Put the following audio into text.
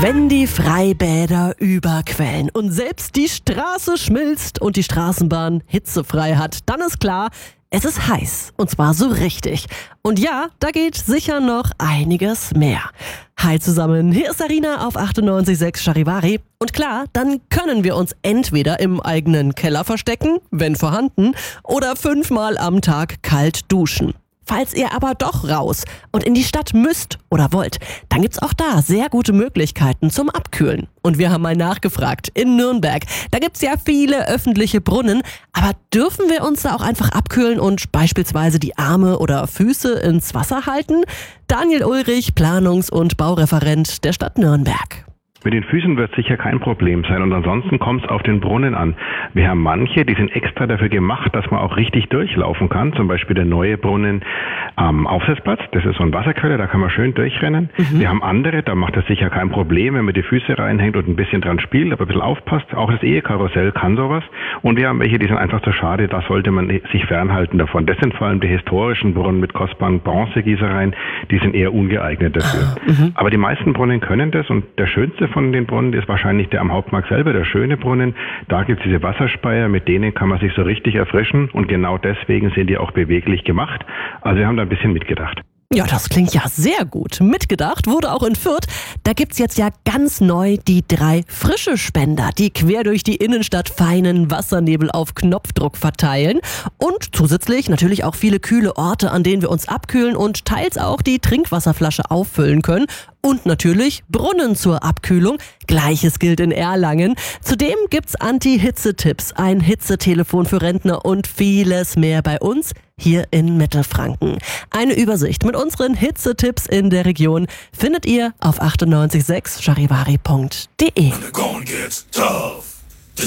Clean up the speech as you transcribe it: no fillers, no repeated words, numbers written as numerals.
Wenn die Freibäder überquellen und selbst die Straße schmilzt und die Straßenbahn hitzefrei hat, dann ist klar, es ist heiß. Und zwar so richtig. Und ja, da geht sicher noch einiges mehr. Hi zusammen, hier ist Sarina auf 98.6 Charivari. Und klar, dann können wir uns entweder im eigenen Keller verstecken, wenn vorhanden, oder 5-mal am Tag kalt duschen. Falls ihr aber doch raus und in die Stadt müsst oder wollt, dann gibt's auch da sehr gute Möglichkeiten zum Abkühlen. Und wir haben mal nachgefragt in Nürnberg. Da gibt's ja viele öffentliche Brunnen, aber dürfen wir uns da auch einfach abkühlen und beispielsweise die Arme oder Füße ins Wasser halten? Daniel Ulrich, Planungs- und Baureferent der Stadt Nürnberg. Mit den Füßen wird sicher kein Problem sein und ansonsten kommt es auf den Brunnen an. Wir haben manche, die sind extra dafür gemacht, dass man auch richtig durchlaufen kann. Zum Beispiel der neue Brunnen am Aufsetzplatz, das ist so ein Wasserquelle, da kann man schön durchrennen. Wir haben andere, da macht es sicher kein Problem, wenn man die Füße reinhängt und ein bisschen dran spielt, aber ein bisschen aufpasst. Auch das Ehekarussell kann sowas. Und wir haben welche, die sind einfach zu schade, da sollte man sich fernhalten davon. Das sind vor allem die historischen Brunnen mit kostbaren Bronzegießereien, die sind eher ungeeignet dafür. Aber die meisten Brunnen können das und der schönste von den Brunnen ist wahrscheinlich der am Hauptmarkt selber, der schöne Brunnen. Da gibt es diese Wasserspeier, mit denen kann man sich so richtig erfrischen und genau deswegen sind die auch beweglich gemacht. Also wir haben da ein bisschen mitgedacht. Ja, das klingt ja sehr gut. Mitgedacht wurde auch in Fürth. Da gibt's jetzt ja ganz neu die 3 Frischespender, die quer durch die Innenstadt feinen Wassernebel auf Knopfdruck verteilen. Und zusätzlich natürlich auch viele kühle Orte, an denen wir uns abkühlen und teils auch die Trinkwasserflasche auffüllen können. Und natürlich Brunnen zur Abkühlung. Gleiches gilt in Erlangen. Zudem gibt's Anti-Hitze-Tipps, ein Hitzetelefon für Rentner und vieles mehr bei uns hier in Mittelfranken. Eine Übersicht mit unseren Hitzetipps in der Region findet ihr auf 98.6charivari.de.